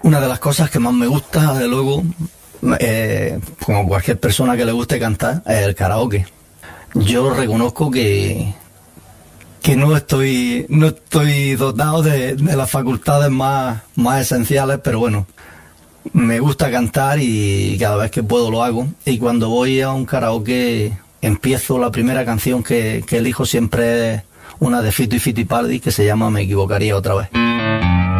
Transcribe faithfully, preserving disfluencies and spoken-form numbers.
Una de las cosas que más me gusta, de luego, eh, como cualquier persona que le guste cantar, es el karaoke. Yo reconozco que, que no estoy no estoy dotado de, de las facultades más, más esenciales, pero bueno, me gusta cantar y cada vez que puedo lo hago. Y cuando voy a un karaoke, empiezo la primera canción que, que elijo siempre es una de Fito y Fitipaldi que se llama Me equivocaría otra vez.